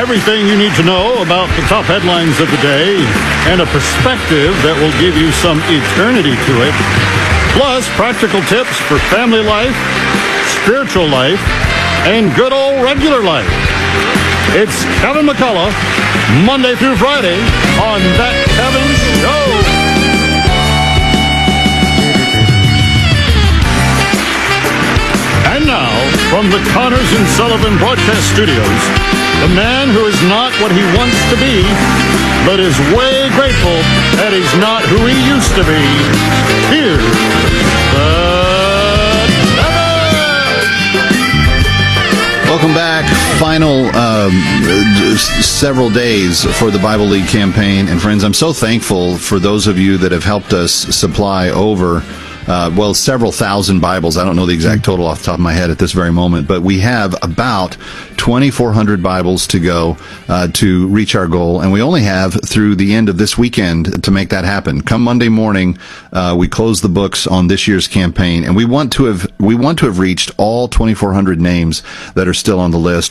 Everything you need to know about the top headlines of the day and a perspective that will give you some eternity to it. Plus, practical tips for family life, spiritual life, and good old regular life. It's Kevin McCullough, Monday through Friday on That Kevin Show. And now, from the Connors and Sullivan Broadcast Studios, the man who is not what he wants to be, but is way grateful that he's not who he used to be. Here's Welcome back. Final several days for the Bible League campaign. And friends, I'm so thankful for those of you that have helped us supply over several thousand Bibles. I don't know the exact total off the top of my head at this very moment, but we have about 2,400 Bibles to go to reach our goal, and we only have through the end of this weekend to make that happen. Come Monday morning, we close the books on this year's campaign, and we want to have reached all 2,400 names that are still on the list.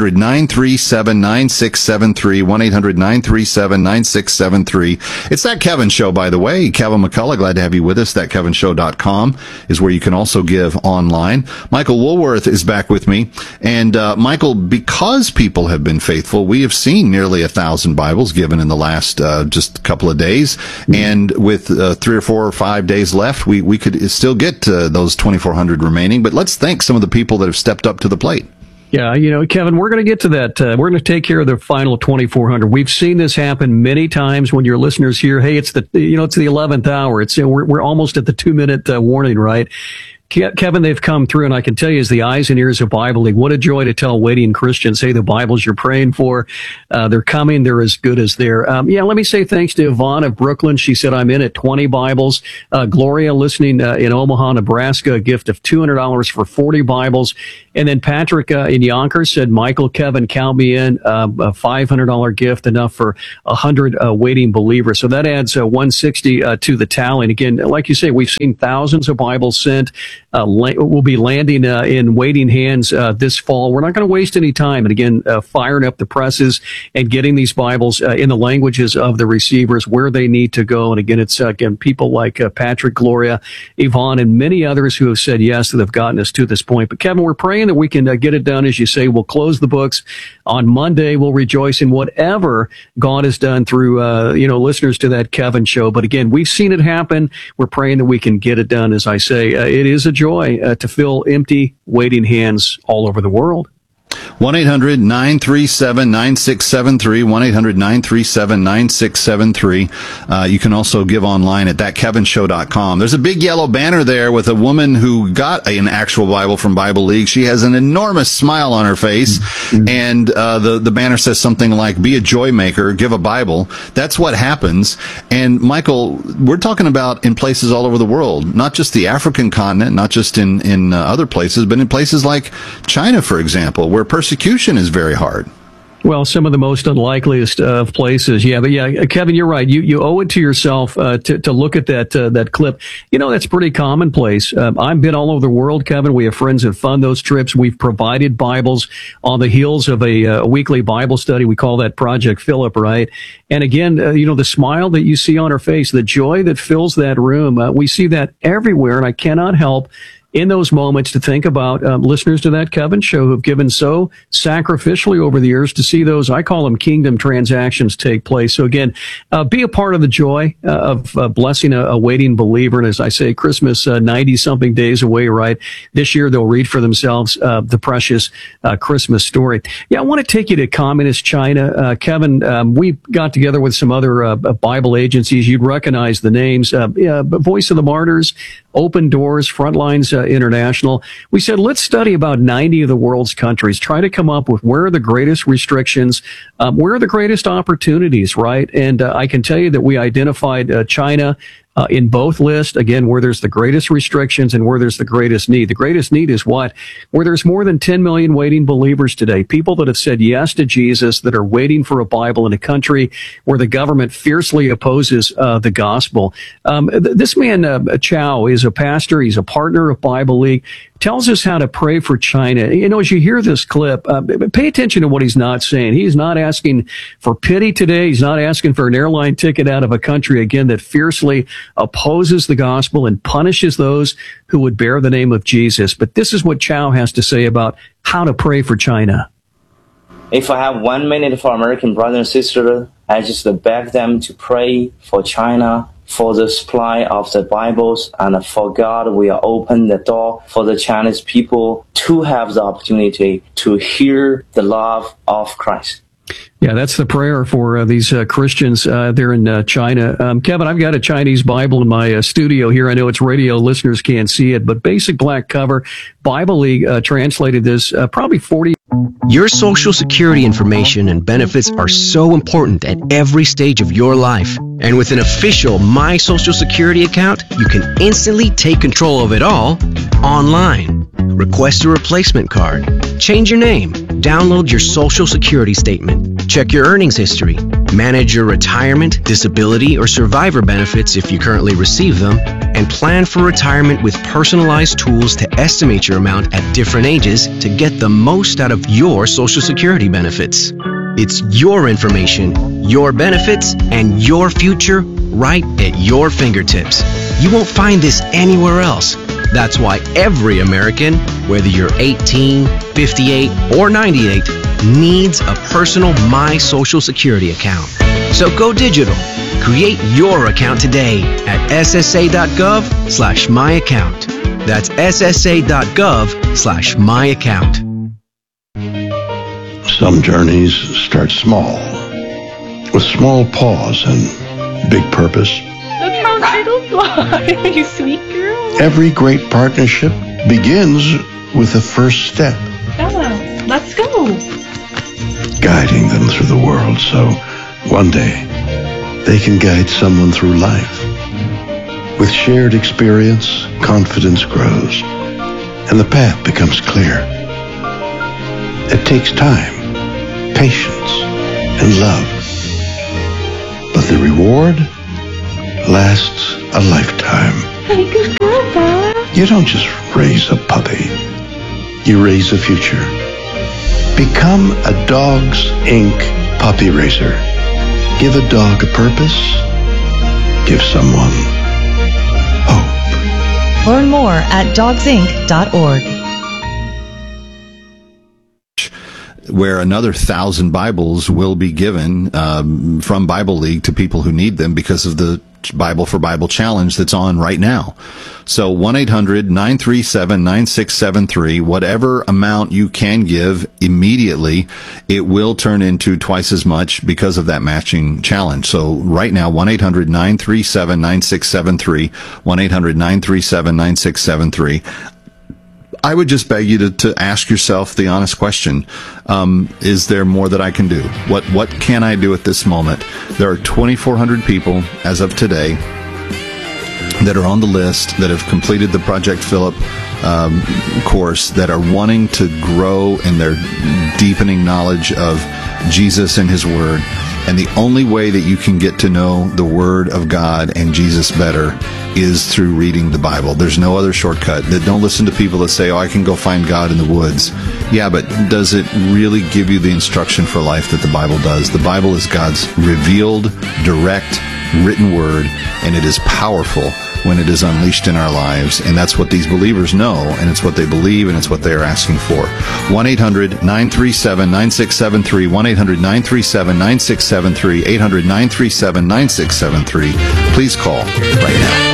1-800-937-9673, 1-800-937-9673. It's That Kevin Show, by the way. Kevin McCullough, glad to have you with us. ThatKevinShow.com is where you can also give online. Michael Woolworth is back with me. And Michael, because people have been faithful, we have seen nearly 1,000 Bibles given in the last just couple of days. And with 3 or 4 or 5 days left, we could still get those 2,400 remaining. But let's thank some of the people that have stepped up to the plate. Yeah, Kevin, we're going to get to that. We're going to take care of the final 2,400. We've seen this happen many times when your listeners hear, hey, it's the 11th hour. We're almost at the 2-minute warning, right? Kevin, they've come through, and I can tell you, as the eyes and ears of Bible League, what a joy to tell waiting Christians, hey, the Bibles you're praying for, they're coming, they're as good as there. Let me say thanks to Yvonne of Brooklyn. She said, I'm in at 20 Bibles. Gloria, listening in Omaha, Nebraska, a gift of $200 for 40 Bibles. And then Patrick in Yonkers said, Michael, Kevin, count me in, a $500 gift, enough for 100 waiting believers. So that adds 160 to the tally. And again, like you say, we've seen thousands of Bibles sent. We'll be landing in waiting hands this fall. We're not going to waste any time. And again, firing up the presses and getting these Bibles in the languages of the receivers where they need to go. And again, it's people like Patrick, Gloria, Yvonne, and many others who have said yes that have gotten us to this point. But Kevin, we're praying that we can get it done. As you say, we'll close the books on Monday. We'll rejoice in whatever God has done through listeners to That Kevin Show. But again, we've seen it happen. We're praying that we can get it done. As I say, it is a joy to fill empty, waiting hands all over the world. 1-800-937-9673, 1-800-937-9673. You can also give online at thatkevinshow.com. There's a big yellow banner there with a woman who got an actual Bible from Bible League. She has an enormous smile on her face, and the banner says something like, be a joy maker, give a Bible. That's what happens. And Michael, we're talking about in places all over the world, not just the African continent, not just in other places, but in places like China, for example, where persecution is very hard. Well, some of the most unlikeliest of places. Yeah, but yeah, Kevin, you're right. You owe it to yourself to look at that clip. That's pretty commonplace. I've been all over the world, Kevin. We have friends that fund those trips. We've provided Bibles on the heels of a weekly Bible study. We call that Project Philip, right? And again, the smile that you see on her face, the joy that fills that room, we see that everywhere, and I cannot help in those moments to think about listeners to That Kevin Show who have given so sacrificially over the years to see those, I call them kingdom transactions, take place. So again, be a part of the joy of blessing a waiting believer. And as I say, Christmas 90-something days away, right? This year they'll read for themselves the precious Christmas story. Yeah, I want to take you to communist China. Kevin, we got together with some other Bible agencies. You'd recognize the names. Voice of the Martyrs, Open Doors, Frontlines International. We said, let's study about 90 of the world's countries, try to come up with where are the greatest restrictions, where are the greatest opportunities, right? And I can tell you that we identified China in both lists, again, where there's the greatest restrictions and where there's the greatest need. The greatest need is what? Where there's more than 10 million waiting believers today, people that have said yes to Jesus, that are waiting for a Bible in a country where the government fiercely opposes the gospel. This man, Chow, is a pastor. He's a partner of Bible League. tells us how to pray for China. You know, as you hear this clip, pay attention to what he's not saying. He's not asking for pity today. He's not asking for an airline ticket out of a country, again, that fiercely opposes the gospel and punishes those who would bear the name of Jesus. But this is what Chow has to say about how to pray for China. If I have 1 minute for American brothers and sisters, I just beg them to pray for China, for the supply of the Bibles, and for God will open the door for the Chinese people to have the opportunity to hear the love of Christ. Yeah, that's the prayer for these Christians there in China. Kevin, I've got a Chinese Bible in my studio here. I know it's radio, listeners can't see it, but basic black cover. Bible League translated this probably 40. Your Social Security information and benefits are so important at every stage of your life. And with an official My Social Security account, you can instantly take control of it all online. Request a replacement card, change your name, download your Social Security statement, check your earnings history, manage your retirement, disability, or survivor benefits if you currently receive them, and plan for retirement with personalized tools to estimate your amount at different ages to get the most out of your Social Security benefits. It's your information, your benefits, and your future right at your fingertips. You won't find this anywhere else. That's why every American, whether you're 18, 58, or 98, needs a personal My Social Security account. So go digital. Create your account today at ssa.gov/myaccount. That's ssa.gov/myaccount. Some journeys start small, with small pause and big purpose. Look how little you are, you sweet girl. Every great partnership begins with the first step. Bella, let's go. Guiding them through the world so one day they can guide someone through life. With shared experience, confidence grows, and the path becomes clear. It takes time, patience, and love. But the reward lasts a lifetime. Hey, good girl, Bella. You don't just raise a puppy. You raise a future. Become a Dogs Inc. puppy raiser. Give a dog a purpose. Give someone hope. Learn more at dogsinc.org. Where another 1,000 Bibles will be given from Bible League to people who need them because of the Bible for Bible challenge that's on right now. So 1-800-937-9673, whatever amount you can give immediately, it will turn into twice as much because of that matching challenge. So right now, 1-800-937-9673, 1-800-937-9673. I would just beg you to ask yourself the honest question. Is there more that I can do? What can I do at this moment? There are 2,400 people as of today that are on the list that have completed the Project Philip course that are wanting to grow in their deepening knowledge of Jesus and His Word. And the only way that you can get to know the Word of God and Jesus better is through reading the Bible. There's no other shortcut. Don't listen to people that say, oh, I can go find God in the woods. Yeah, but does it really give you the instruction for life that the Bible does? The Bible is God's revealed, direct, written Word, and it is powerful when it is unleashed in our lives. And that's what these believers know, and it's what they believe, and it's what they are asking for. 1-800-937-9673, 1-800-937-9673, 800-937-9673. Please call right now.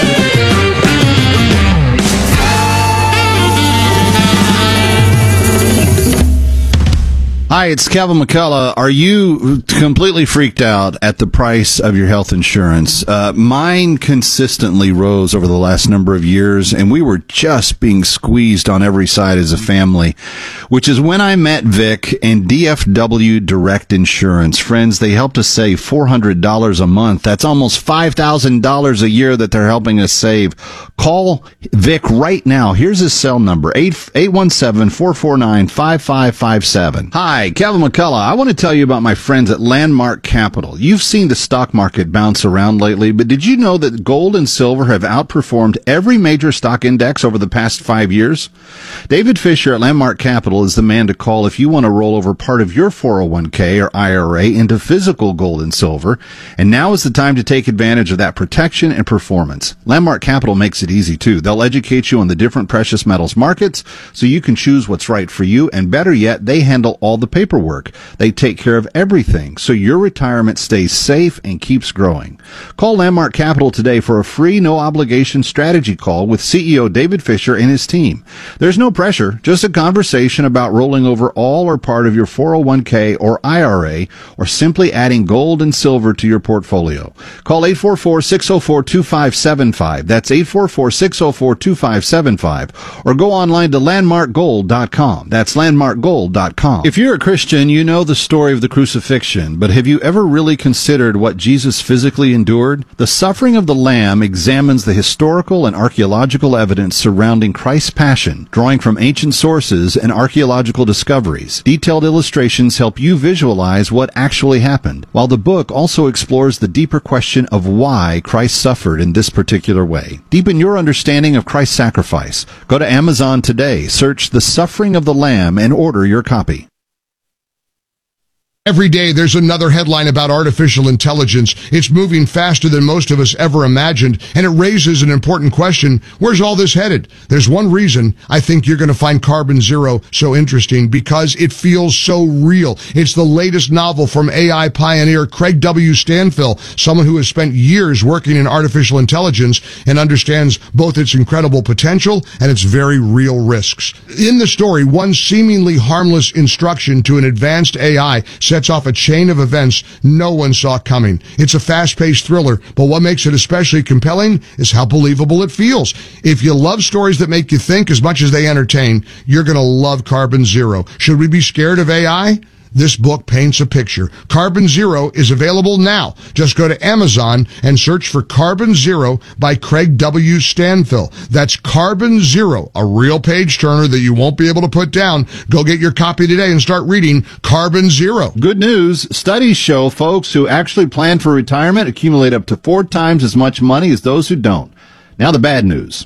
Hi, it's Kevin McCullough. Are you completely freaked out at the price of your health insurance? Mine consistently rose over the last number of years, and we were just being squeezed on every side as a family, which is when I met Vic and DFW Direct Insurance. Friends, they helped us save $400 a month. That's almost $5,000 a year that they're helping us save. Call Vic right now. Here's his cell number, 817-449-5557. Hi. Hi, Kevin McCullough. I want to tell you about my friends at Landmark Capital. You've seen the stock market bounce around lately, but did you know that gold and silver have outperformed every major stock index over the past 5 years? David Fisher at Landmark Capital is the man to call if you want to roll over part of your 401k or IRA into physical gold and silver, and now is the time to take advantage of that protection and performance. Landmark Capital makes it easy, too. They'll educate you on the different precious metals markets so you can choose what's right for you, and better yet, they handle all the paperwork. They take care of everything so your retirement stays safe and keeps growing. Call Landmark Capital today for a free, no-obligation strategy call with CEO David Fisher and his team. There's no pressure, just a conversation about rolling over all or part of your 401k or IRA, or simply adding gold and silver to your portfolio. Call 844-604-2575. That's 844-604-2575. Or go online to landmarkgold.com. That's landmarkgold.com. If you're a Christian, you know the story of the crucifixion, but have you ever really considered what Jesus physically endured? The Suffering of the Lamb examines the historical and archaeological evidence surrounding Christ's passion, drawing from ancient sources and archaeological discoveries. Detailed illustrations help you visualize what actually happened, while the book also explores the deeper question of why Christ suffered in this particular way. Deepen your understanding of Christ's sacrifice. Go to Amazon today, search The Suffering of the Lamb, and order your copy. Every day there's another headline about artificial intelligence. It's moving faster than most of us ever imagined, and it raises an important question. Where's all this headed? There's one reason I think you're going to find Carbon Zero so interesting, because it feels so real. It's the latest novel from AI pioneer Craig W. Stanfill, someone who has spent years working in artificial intelligence and understands both its incredible potential and its very real risks. In the story, one seemingly harmless instruction to an advanced AI sets off a chain of events no one saw coming. It's a fast-paced thriller, but what makes it especially compelling is how believable it feels. If you love stories that make you think as much as they entertain, you're going to love Carbon Zero. Should we be scared of AI? This book paints a picture. Carbon Zero is available now. Just go to Amazon and search for Carbon Zero by Craig W. Stanfill. That's Carbon Zero, a real page-turner that you won't be able to put down. Go get your copy today and start reading Carbon Zero. Good news. Studies show folks who actually plan for retirement accumulate up to 4 times as much money as those who don't. Now the bad news.